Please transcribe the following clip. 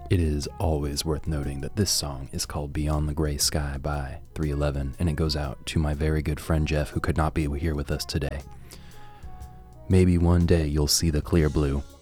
It is always worth noting that this song is called Beyond the Gray Sky by 311, and it goes out to my very good friend Jeff, who could not be here with us today. Maybe one day you'll see the clear blue,